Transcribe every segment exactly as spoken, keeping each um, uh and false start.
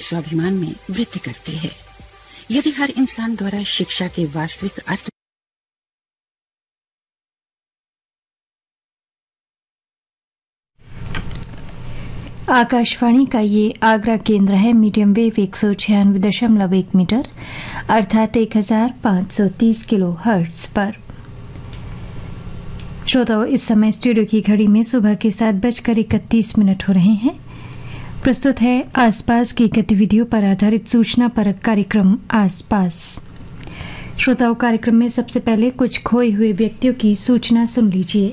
स्वाभिमान में वृद्धि करती है। यदि हर इंसान द्वारा शिक्षा के वास्तविक अर्थ आकाशवाणी का ये आगरा केंद्र है। मीडियम वेव एक सौ छियानवे दशमलव एक मीटर अर्थात एक हजार पाँच सौ तीस किलो हर्ट्ज पर। श्रोताओं, इस समय स्टूडियो की घड़ी में सुबह के सात बजकर इकतीस मिनट हो रहे हैं। प्रस्तुत है आसपास की गतिविधियों पर आधारित सूचना परक कार्यक्रम आसपास। श्रोताओं, कार्यक्रम में सबसे पहले कुछ खोए हुए व्यक्तियों की सूचना सुन लीजिए।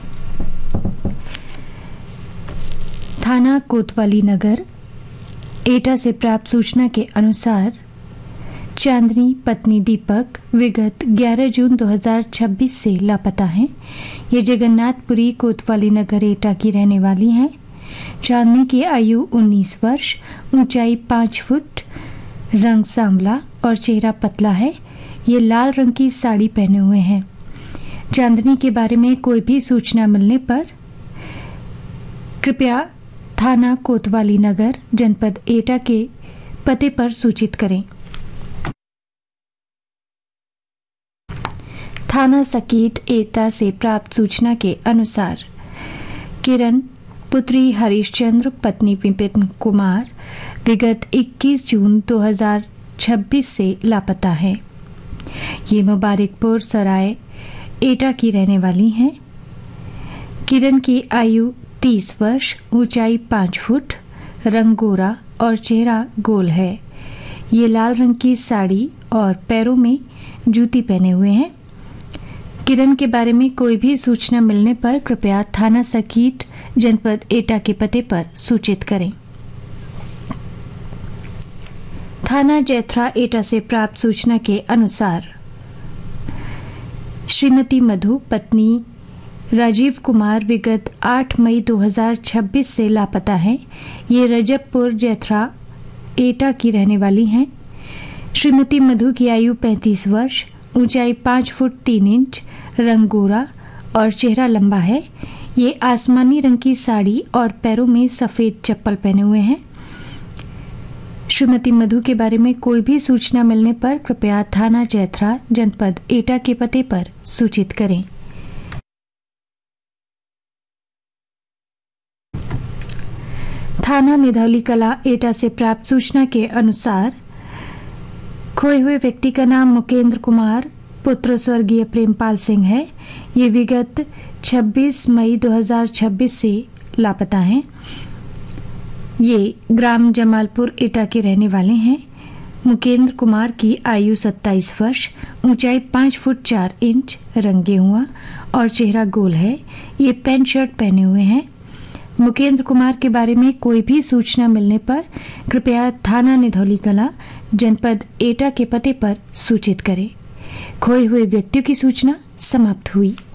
थाना कोतवाली नगर एटा से प्राप्त सूचना के अनुसार चांदनी पत्नी दीपक विगत ग्यारह जून दो हज़ार छब्बीस से लापता हैं। ये जगन्नाथपुरी कोतवाली नगर एटा की रहने वाली हैं। चांदनी की आयु उन्नीस वर्ष, ऊंचाई पाँच फुट, रंग सांवला और चेहरा पतला है। ये लाल रंग की साड़ी पहने हुए हैं। चांदनी के बारे में कोई भी सूचना मिलने पर कृपया थाना कोतवाली नगर जनपद एटा के पते पर सूचित करें। थाना सकीट एटा से प्राप्त सूचना के अनुसार किरण पुत्री हरीशचंद्र पत्नी विपिन कुमार विगत इक्कीस जून दो हज़ार छब्बीस से लापता है। ये मुबारकपुर सराय एटा की रहने वाली हैं। किरण की आयु तीस वर्ष, ऊंचाई पाँच फुट, रंग गोरा और चेहरा गोल है। ये लाल रंग की साड़ी और पैरों में जूती पहने हुए हैं। किरण के बारे में कोई भी सूचना मिलने पर कृपया थाना सकीट जनपद एटा के पते पर सूचित करें। थाना जैथरा एटा से प्राप्त सूचना के अनुसार श्रीमती मधु पत्नी राजीव कुमार विगत आठ मई दो हज़ार छब्बीस से लापता हैं। ये रजबपुर जैथरा एटा की रहने वाली हैं। श्रीमती मधु की आयु पैंतीस वर्ष, ऊंचाई पाँच फुट तीन इंच, रंग गोरा और चेहरा लंबा है। ये आसमानी रंग की साड़ी और पैरों में सफेद चप्पल पहने हुए हैं। श्रीमती मधु के बारे में कोई भी सूचना मिलने पर कृपया थाना जैथरा जनपद एटा के पते पर सूचित करें। थाना निधौली कला एटा से प्राप्त सूचना के अनुसार खोए हुए व्यक्ति का नाम मुकेंद्र कुमार पुत्र स्वर्गीय प्रेमपाल सिंह है। ये विगत छब्बीस मई दो हज़ार छब्बीस से लापता हैं। ये ग्राम जमालपुर एटा के रहने वाले हैं। मुकेंद्र कुमार की आयु सत्ताईस वर्ष, ऊंचाई पाँच फुट चार इंच, रंग गेहुआ और चेहरा गोल है। ये पैंट शर्ट पहने हुए हैं। मुकेंद्र कुमार के बारे में कोई भी सूचना मिलने पर कृपया थाना निधौली कला जनपद एटा के पते पर सूचित करें। खोए हुए व्यक्तियों की सूचना समाप्त हुई।